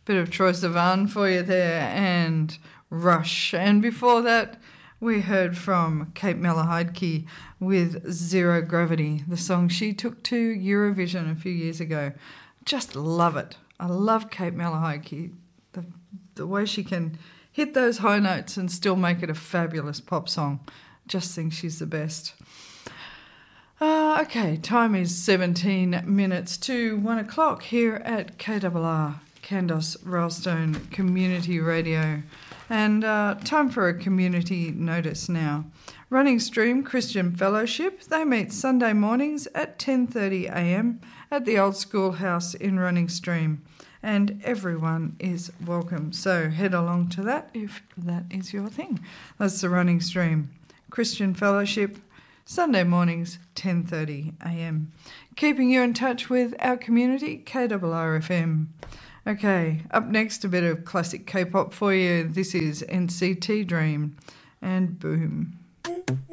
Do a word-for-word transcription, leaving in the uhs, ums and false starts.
Bit of Troye Sivan for you there and Rush. And before that, we heard from Kate Malahide with Zero Gravity, the song she took to Eurovision a few years ago. Just love it. I love Kate Malahide, the, the way she can hit those high notes and still make it a fabulous pop song. Just think she's the best. Uh, okay, time is seventeen minutes to one o'clock here at K R R, Kandos Railstone Community Radio. And uh, time for a community notice now. Running Stream Christian Fellowship, they meet Sunday mornings at ten thirty a m at the Old Schoolhouse in Running Stream, and everyone is welcome. So head along to that if that is your thing. That's the Running Stream Christian Fellowship, Sunday mornings, ten thirty a m. Keeping you in touch with our community, K R R F M. Okay, up next, a bit of classic K-pop for you. This is N C T Dream and Boom.